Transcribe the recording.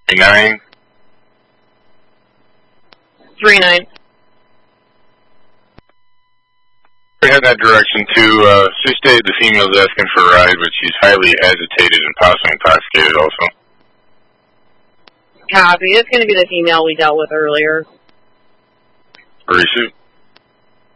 39. 39. We had that direction too. She stated the female's asking for a ride, but she's highly agitated and possibly intoxicated also. Copy. It's going to be the female we dealt with earlier. Receive.